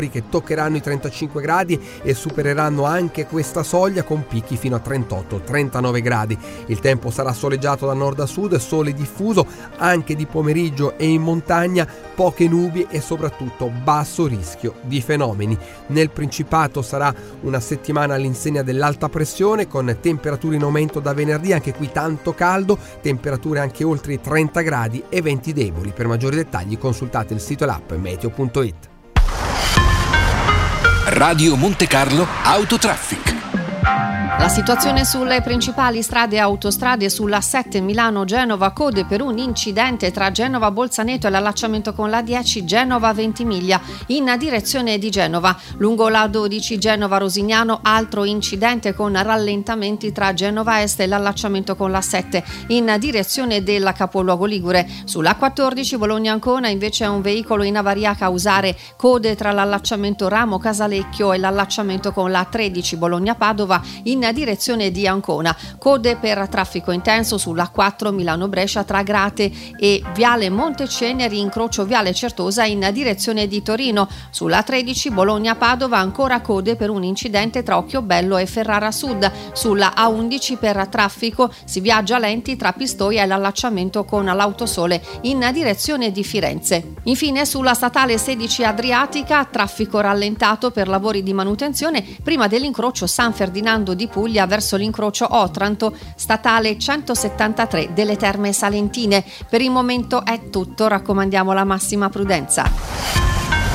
che toccheranno i 35 gradi e supereranno anche questa soglia con picchi fino a 38-39 gradi. Il tempo sarà soleggiato da nord a sud, sole diffuso anche di pomeriggio e in montagna, poche nubi e soprattutto basso rischio di fenomeni. Nel Principato sarà una settimana all'insegna dell'alta pressione con temperature in aumento da venerdì, anche qui tanto caldo, temperature anche oltre i 30 gradi e venti deboli. Per maggiori dettagli consultate il sito e l'app meteo.it. Radio Monte Carlo Autotraffic. La situazione sulle principali strade e autostrade: sulla 7 Milano-Genova, code per un incidente tra Genova Bolzaneto e l'allacciamento con la 10 Genova Ventimiglia in direzione di Genova. Lungo la 12 Genova Rosignano, altro incidente con rallentamenti tra Genova Est e l'allacciamento con la 7 in direzione del capoluogo ligure. Sulla 14 Bologna-Ancona invece è un veicolo in avaria a causare code tra l'allacciamento Ramo Casalecchio e l'allacciamento con la 13 Bologna-Padova in direzione di Ancona. Code per traffico intenso sulla 4 Milano-Brescia tra Grate e Viale Monteceneri, incrocio Viale Certosa in direzione di Torino. Sulla 13 Bologna-Padova ancora code per un incidente tra Occhiobello e Ferrara Sud. Sulla A11 per traffico si viaggia lenti tra Pistoia e l'allacciamento con l'Autosole in direzione di Firenze. Infine sulla statale 16 Adriatica, traffico rallentato per lavori di manutenzione prima dell'incrocio San Ferdinando di Puglia verso l'incrocio Otranto, statale 173 delle Terme Salentine. Per il momento è tutto, raccomandiamo la massima prudenza.